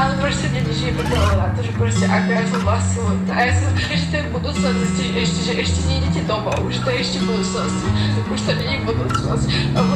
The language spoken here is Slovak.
ale proste nežijeme práve na to, že proste ako ja som vlastne a ja som že to je budúcnosť, že ešte nejdete domov, že to je ešte budúcnosť, už to nie je budúcnosť. A